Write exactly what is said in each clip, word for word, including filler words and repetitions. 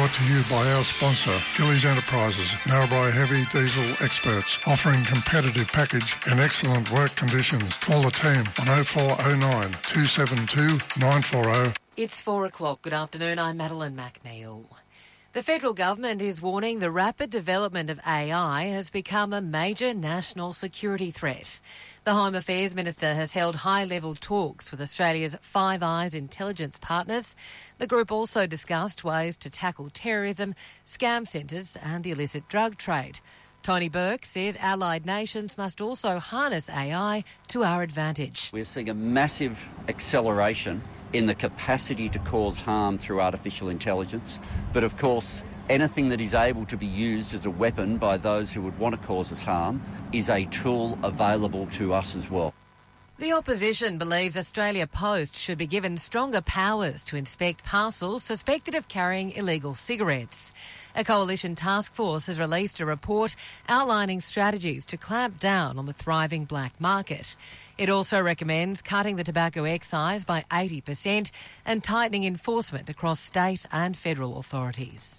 Brought to you by our sponsor, Gillies Enterprises, Narrabri Heavy Diesel experts, offering competitive package and excellent work conditions. Call the team on oh four oh nine, two seven two, nine four oh. It's four o'clock. Good afternoon. I'm Madeline McNeil. The federal government is warning the rapid development of A I has become a major national security threat. The Home Affairs Minister has held high-level talks with Australia's Five Eyes intelligence partners. The group also discussed ways to tackle terrorism, scam centres and the illicit drug trade. Tony Burke says allied nations must also harness A I to our advantage. We're seeing a massive acceleration in the capacity to cause harm through artificial intelligence. But of course, anything that is able to be used as a weapon by those who would want to cause us harm is a tool available to us as well. The opposition believes Australia Post should be given stronger powers to inspect parcels suspected of carrying illegal cigarettes. A coalition task force has released a report outlining strategies to clamp down on the thriving black market. It also recommends cutting the tobacco excise by eighty percent and tightening enforcement across state and federal authorities.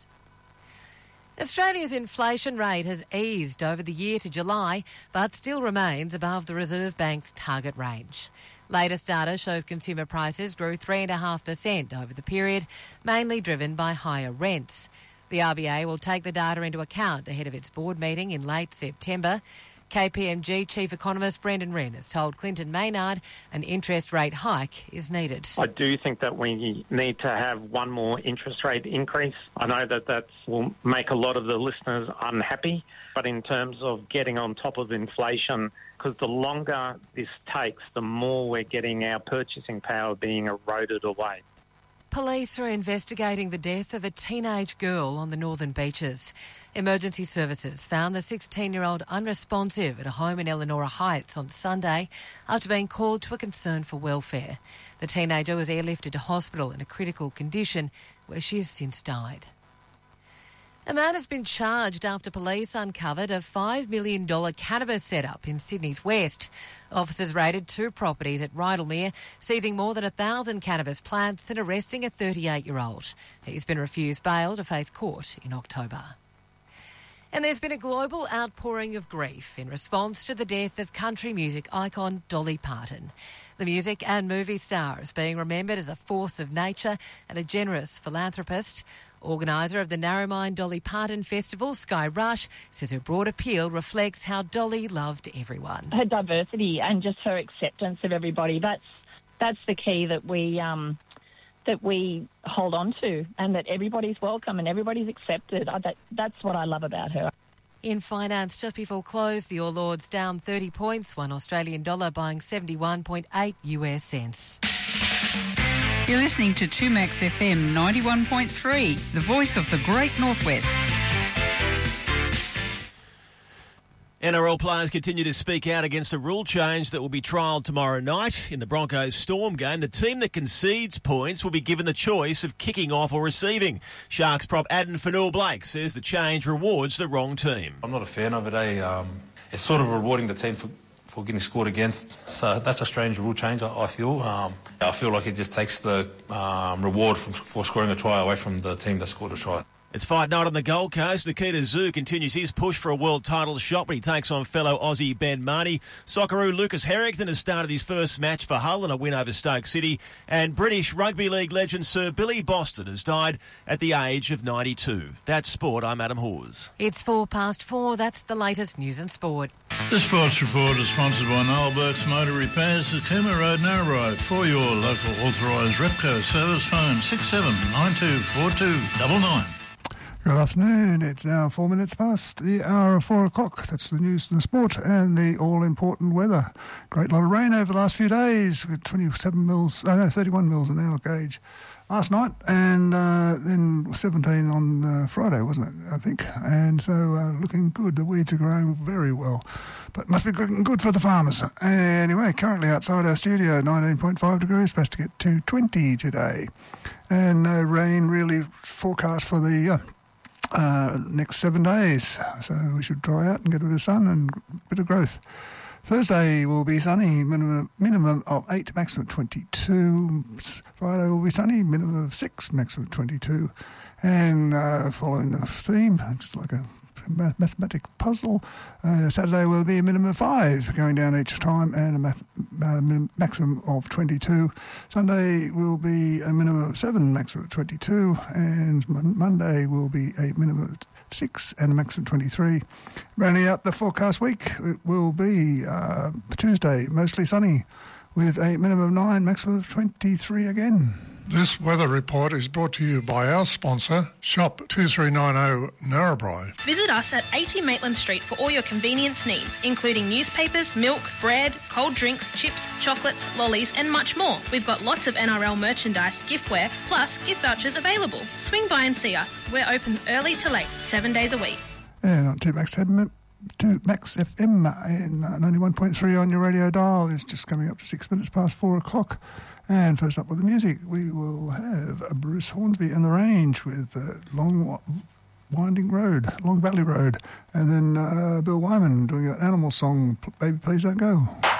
Australia's inflation rate has eased over the year to July, but still remains above the Reserve Bank's target range. Latest data shows consumer prices grew three point five percent over the period, mainly driven by higher rents. The R B A will take the data into account ahead of its board meeting in late September. K P M G Chief Economist Brendan Wren has told Clinton Maynard an interest rate hike is needed. I do think that we need to have one more interest rate increase. I know that that will make a lot of the listeners unhappy, but in terms of getting on top of inflation, because the longer this takes, the more we're getting our purchasing power being eroded away. Police are investigating the death of a teenage girl on the Northern Beaches. Emergency services found the sixteen-year-old unresponsive at a home in Eleanor Heights on Sunday after being called to a concern for welfare. The teenager was airlifted to hospital in a critical condition where she has since died. A man has been charged after police uncovered a five million dollars cannabis setup in Sydney's west. Officers raided two properties at Rydalmere, seizing more than a thousand cannabis plants and arresting a thirty-eight-year-old. He's been refused bail to face court in October. And there's been a global outpouring of grief in response to the death of country music icon Dolly Parton. The music and movie star is being remembered as a force of nature and a generous philanthropist. Organiser of the Narromine Dolly Parton Festival, Sky Rush, says her broad appeal reflects how Dolly loved everyone. Her diversity and just her acceptance of everybody, that's that's the key that we um, that we hold on to, and that everybody's welcome and everybody's accepted. I, that, that's what I love about her. In finance, just before close, the All Ords down thirty points, one Australian dollar buying seventy-one point eight U S cents. You're listening to two Max F M ninety-one point three, the voice of the Great Northwest. N R L players continue to speak out against a rule change that will be trialled tomorrow night. In the Broncos Storm game, the team that concedes points will be given the choice of kicking off or receiving. Sharks prop Adam Fanua-Blake says the change rewards the wrong team. I'm not a fan of it, eh? Um, it's sort of rewarding the team for... for getting scored against. So that's a strange rule change, I, I feel. Um, I feel like it just takes the um, reward from, for scoring a try away from the team that scored a try. It's fight night on the Gold Coast. Nikita Zoo continues his push for a world title shot when he takes on fellow Aussie Ben Marnie. Socceroo Lucas Harrington has started his first match for Hull in a win over Stoke City. And British Rugby League legend Sir Billy Boston has died at the age of ninety-two. That's sport. I'm Adam Hawes. It's four past four. That's the latest news and sport. The Sports Report is sponsored by Noel Burke's Motor Repairs at Cooma Road, Narrabri. For your local authorised Repco service, phone six seven nine two four two nine nine. Good afternoon. It's now four minutes past the hour of four o'clock. That's the news and the sport and the all-important weather. Great lot of rain over the last few days with twenty-seven mils, oh no, thirty-one mils an hour gauge last night, and uh, then seventeen on uh, Friday, wasn't it, I think. And so uh, looking good. The weeds are growing very well, but must be looking good for the farmers. Anyway, currently outside our studio, nineteen point five degrees, supposed to get to twenty today. And no uh, rain really forecast for the... Uh, Uh, next seven days, so we should dry out and get a bit of sun and a bit of growth. Thursday will be sunny, minimum minimum of eight, maximum of twenty-two. Friday will be sunny, minimum of six, maximum of twenty-two. And uh, following the theme, it's like a mathematical puzzle. Uh, Saturday will be a minimum of five going down each time and a math, uh, min- maximum of twenty-two. Sunday will be a minimum of seven, maximum of twenty-two. And mon- Monday will be a minimum of six and a maximum of twenty-three. Rounding out the forecast week, it will be uh, Tuesday, mostly sunny with a minimum of nine, maximum of twenty-three again. This weather report is brought to you by our sponsor, Shop two three nine zero Narrabri. Visit us at eighty Maitland Street for all your convenience needs, including newspapers, milk, bread, cold drinks, chips, chocolates, lollies and much more. We've got lots of N R L merchandise, giftware, plus gift vouchers available. Swing by and see us. We're open early to late, seven days a week. And on two Max F M, two Max F M in ninety-one point three on your radio dial is just coming up to six minutes past four o'clock. And first up with the music, we will have Bruce Hornsby and the Range with uh, Long Winding Road, Long Valley Road, and then uh, Bill Wyman doing an animal song, Baby Please Don't Go.